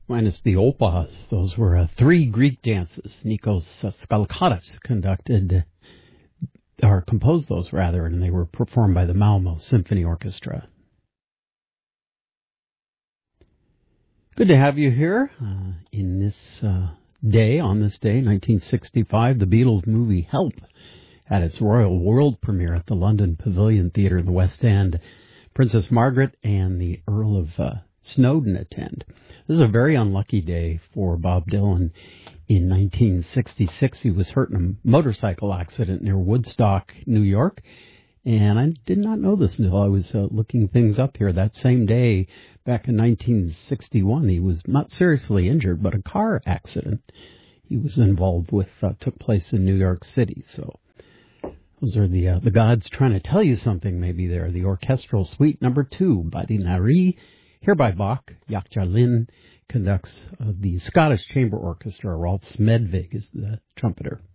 Minus the opas. Those were three Greek dances. Nikos Skalkatas composed those rather, and they were performed by the Malmo Symphony Orchestra. Good to have you here in this day, 1965, the Beatles movie Help had its royal world premiere at the London Pavilion Theatre in the West End. Princess Margaret and the Earl of Snowdon attend. This is a very unlucky day for Bob Dylan. In 1966, he was hurt in a motorcycle accident near Woodstock, New York. And I did not know this until I was looking things up here. That same day, back in 1961, he was not seriously injured, but a car accident he was involved with took place in New York City. So those are the gods trying to tell you something maybe there. The Orchestral Suite No. 2 by the Nari, here by Bach. Yakja Lin conducts the Scottish Chamber Orchestra. Rolf Smedvig is the trumpeter.